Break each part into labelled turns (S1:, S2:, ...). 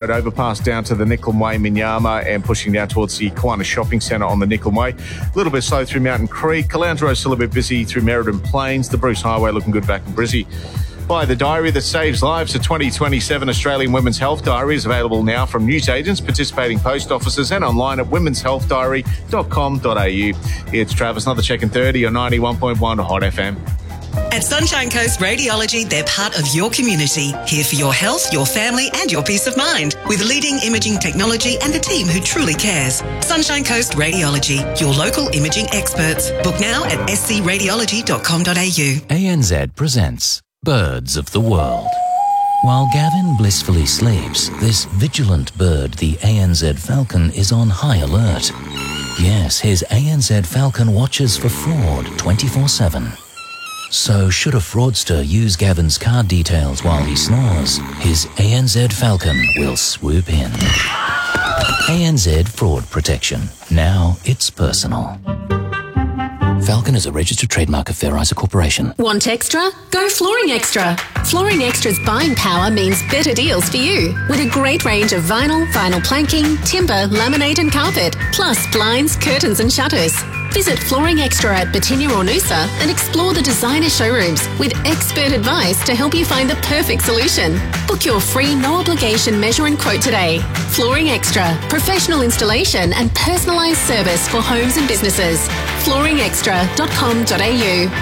S1: Road overpass down to the Nicklin Way, Minyama, and pushing down towards the Kiwana Shopping Centre on the Nicklin Way. A little bit slow through Mountain Creek. Caloundra Road still a bit busy through Merredin Plains. The Bruce Highway looking good back in Brizzy. By the diary that saves lives, the 2027 Australian Women's Health Diary is available now from newsagents, participating post offices and online at womenshealthdiary.com.au. It's Travis, another check in 30 on 91.1 Hot FM.
S2: At Sunshine Coast Radiology, they're part of your community, here for your health, your family and your peace of mind, with leading imaging technology and a team who truly cares. Sunshine Coast Radiology, your local imaging experts. Book now at scradiology.com.au.
S3: ANZ presents Birds of the World. While Gavin blissfully sleeps, this vigilant bird, the ANZ falcon, is on high alert. Yes, his ANZ falcon watches for fraud 24/7. So should a fraudster use Gavin's card details while he snores, his ANZ falcon will swoop in. ANZ Fraud Protection. Now it's personal. Falcon is a registered trademark of Fair Isa Corporation.
S4: Want extra? Go Flooring Extra. Flooring Extra's buying power means better deals for you. With a great range of vinyl planking, timber, laminate and carpet, plus blinds, curtains and shutters. Visit Flooring Extra at Batinia or Noosa and explore the designer showrooms with expert advice to help you find the perfect solution. Book your free no-obligation measure and quote today. Flooring Extra. Professional installation and personalised service for homes and businesses. flooringextra.com.au.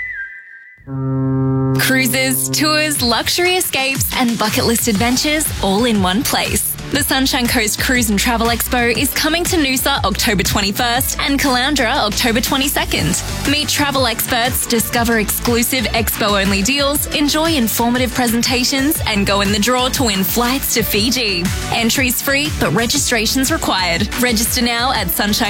S5: Cruises, tours, luxury escapes and bucket list adventures all in one place. The Sunshine Coast Cruise and Travel Expo is coming to Noosa October 21st and Caloundra October 22nd. Meet travel experts, discover exclusive expo-only deals, enjoy informative presentations and go in the draw to win flights to Fiji. Entries free, but registrations required. Register now at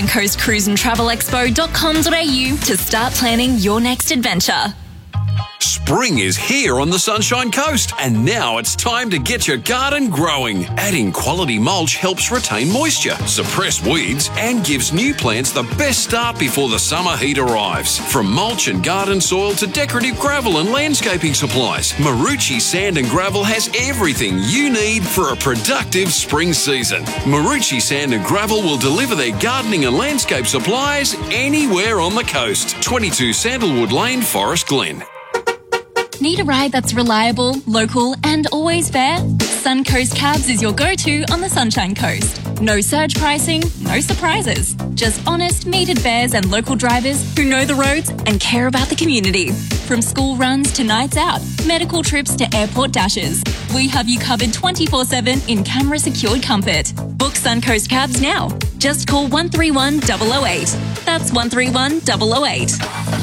S5: sunshinecoastcruiseandtravelexpo.com.au to start planning your next adventure.
S6: Spring is here on the Sunshine Coast, and now it's time to get your garden growing. Adding quality mulch helps retain moisture, suppress weeds, and gives new plants the best start before the summer heat arrives. From mulch and garden soil to decorative gravel and landscaping supplies, Marucci Sand and Gravel has everything you need for a productive spring season. Marucci Sand and Gravel will deliver their gardening and landscape supplies anywhere on the coast. 22 Sandalwood Lane, Forest Glen.
S5: Need a ride that's reliable, local and always fair? Suncoast Cabs is your go-to on the Sunshine Coast. No surge pricing, no surprises. Just honest, metered fares and local drivers who know the roads and care about the community. From school runs to nights out, medical trips to airport dashes. We have you covered 24/7 in camera-secured comfort. Book Suncoast Cabs now. Just call 131 008. That's 131 008.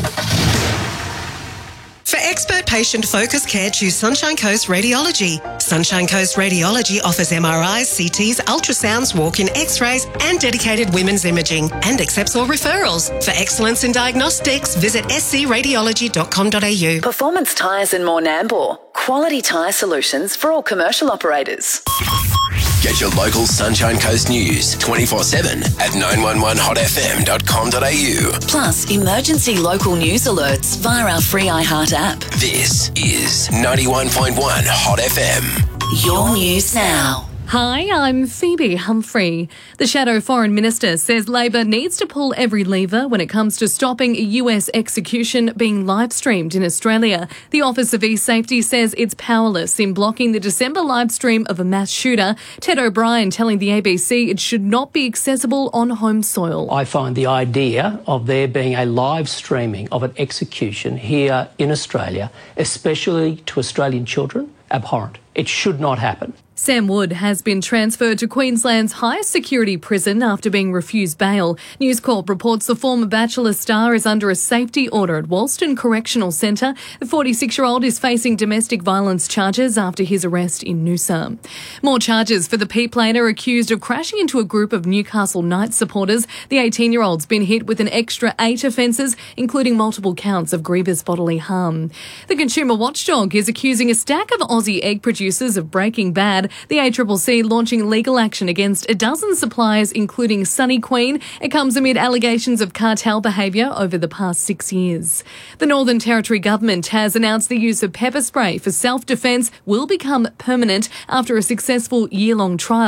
S2: For expert patient-focused care, choose Sunshine Coast Radiology. Sunshine Coast Radiology offers MRIs, CTs, ultrasounds, walk-in x-rays and dedicated women's imaging and accepts all referrals. For excellence in diagnostics, visit scradiology.com.au.
S7: Performance Tyres and More Nambour. Quality tyre solutions for all commercial operators.
S8: Get your local Sunshine Coast news 24/7 at 911hotfm.com.au.
S7: Plus, emergency local news alerts via our free iHeart app.
S8: This is 91.1 Hot FM.
S7: Your news now.
S9: Hi, I'm Phoebe Humphrey. The Shadow Foreign Minister says Labor needs to pull every lever when it comes to stopping a US execution being live-streamed in Australia. The Office of E-Safety says it's powerless in blocking the December live-stream of a mass shooter. Ted O'Brien telling the ABC it should not be accessible on home soil.
S10: I find the idea of there being a live streaming of an execution here in Australia, especially to Australian children, abhorrent. It should not happen.
S9: Sam Wood has been transferred to Queensland's highest security prison after being refused bail. News Corp reports the former Bachelor star is under a safety order at Walston Correctional Centre. The 46-year-old is facing domestic violence charges after his arrest in Noosa. More charges for the P-planer accused of crashing into a group of Newcastle Knights supporters. The 18-year-old's been hit with an extra 8 offences, including multiple counts of grievous bodily harm. The Consumer Watchdog is accusing a stack of Aussie egg producers of Breaking Bad. The ACCC launching legal action against a dozen suppliers, including Sunny Queen. It comes amid allegations of cartel behaviour over the past 6 years. The Northern Territory government has announced the use of pepper spray for self-defence will become permanent after a successful year-long trial.